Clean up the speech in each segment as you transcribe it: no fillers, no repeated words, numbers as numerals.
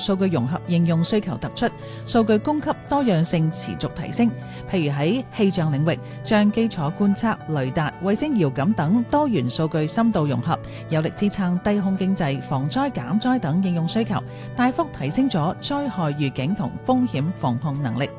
數據融合應用需求突出，數據供給多樣性持續提升。譬如喺氣象領域，將基礎觀測、雷達、衛星遙感等多元數據深度融合，有力支撐低空經濟、防災減災等應用需求，大幅提升咗災害預警同風險防控能力。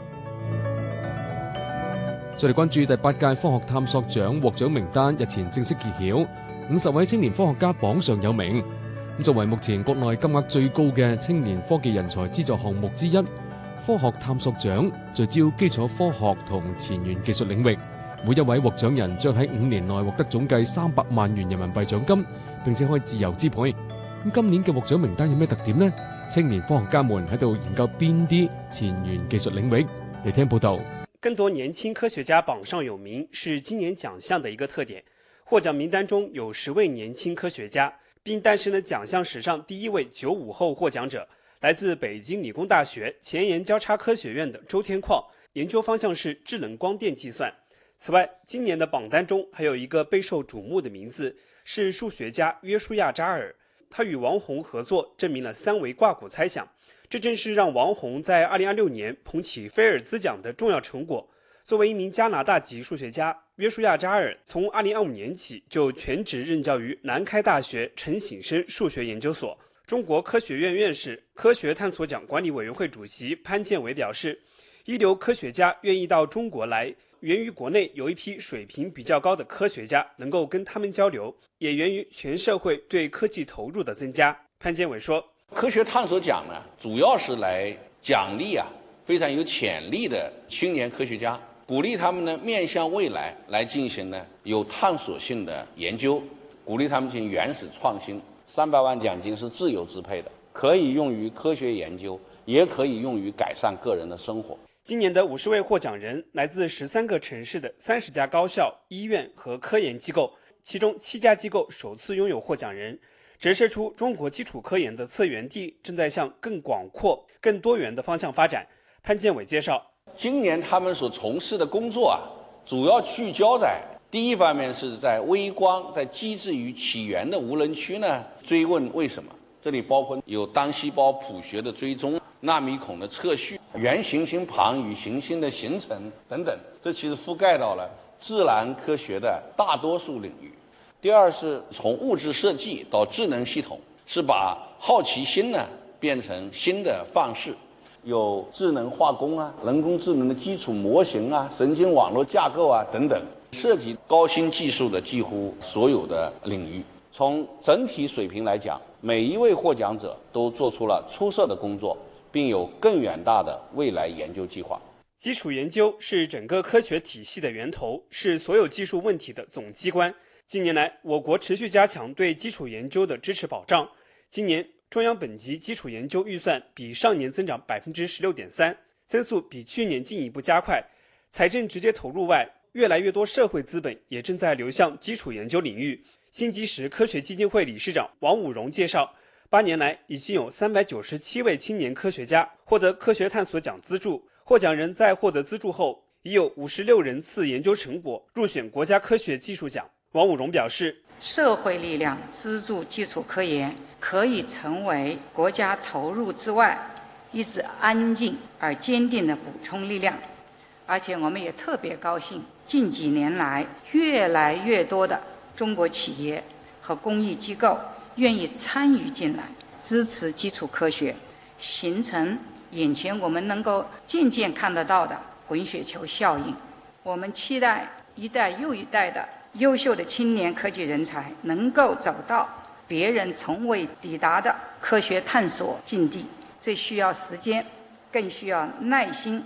再嚟關注第8屆科學探索獎獲獎名單日前正式揭曉，50位青年科學家榜上有名。作為目前國內金額最高嘅青年科技人才資助項目之一，科學探索獎聚焦基礎科學同前沿技術領域，每一位獲獎人將喺5年內獲得總計300萬元人民幣獎金，並且可以自由支配。今年嘅獲獎名單有咩特點呢？青年科學家們喺度研究邊啲前沿技術領域？嚟聽報道。 更多年輕科學家榜上有名是今年獎項的一個特點，獲獎名單中有10位年輕科學家，並誕生了獎項史上第一位95後獲獎者，來自北京理工大學前沿交叉科學院的周天曠，研究方向是智能光電計算。此外，今年的榜單中還有一個備受矚目的名字，是數學家約書亞扎爾，他與王宏合作證明了三維掛骨猜想。這正是讓王宏在2026年捧起菲爾茲獎的重要成果。作為一名加拿大籍數學家，約書亞扎爾從2025年起就全職任教於南開大學陳省身數學研究所。中國科學院院士、科學探索獎管理委員會主席潘建偉表示，一流科學家願意到中國來，源於國內有一批水平比較高的科學家能夠跟他們交流，也源於全社會對科技投入的增加。潘建偉說， 科學探索獎呢，主要是來獎勵非常有潛力的青年科學家，鼓勵他們呢面向未來來進行呢有探索性的研究，鼓勵他們進行原始創新。300萬獎金是自由支配的，可以用於科學研究，也可以用於改善個人的生活。 今年的50位獲獎人來自13個城市的30家高校、醫院和科研機構，其中7家機構首次擁有獲獎人，折射出中國基礎科研的策源地正在向更廣闊、更多元的方向發展。潘建偉介紹， 今年他們所從事的工作主要聚焦在第一方面是在微光在機制與起源的無人區呢追問為什麼，這裡包括有單細胞譜學的追蹤、納米孔的測序、原行星盤與行星的形成等等，這其實覆蓋到了自然科學的大多數領域。第二是從物質設計到智能系統，是把好奇心呢變成新的範式，有智能化工人工智能的基礎模型神經網絡架構等等，涉及高新技術的幾乎所有的領域。從整體水平來講，每一位獲獎者都做出了出色的工作，並有更遠大的未來研究計劃。 基礎研究是整個科學體系的源頭，是所有技術問題的總機關。近年來，我國持續加強對基礎研究的支持保障。今年，中央本級基礎研究預算比上年增長16.3%，增速比去年進一步加快。財政直接投入外，越來越多社會資本也正在流向基礎研究領域。新基石科學基金會理事長王武榮介紹，8年來已經有397位青年科學家獲得科學探索獎資助，獲獎人在獲得資助後，已有56人次研究成果入選國家科學技術獎。王武榮表示， 社會力量資助基礎科研可以成為國家投入之外一支安靜而堅定的補充力量，而且我們也特別高興，近幾年來越來越多的中國企業和公益機構願意參與進來，支持基礎科學，形成眼前我們能夠漸漸看得到的滾雪球效應。我們期待一代又一代的優秀的青年科技人才能夠走到別人從未抵達的科學探索境地，這需要時間，更需要耐心。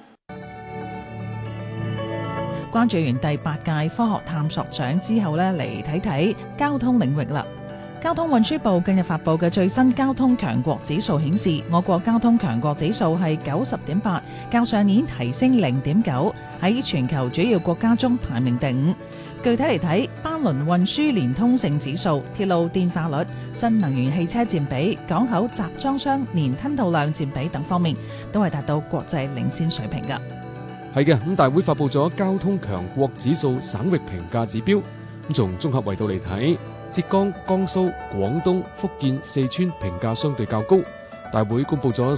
關注完第8屆科學探索獎之後呢，嚟睇睇交通領域啦。交通運輸部近日發布嘅最新交通強國指數顯示，我國交通強國指數係90.8，較上年提升0.9，喺全球主要國家中排名第5。具體嚟睇，班輪運輸連通性指數、鐵路電化率、新能源汽車佔比、港口集裝箱年吞吐量佔比等方面，都係達到國際領先水平㗎。 係嘅，咁大會發布咗交通強國指數省域評價指標，咁從綜合維度嚟睇，浙江、江蘇、廣東、福建、四川評價相對較高。大會公布咗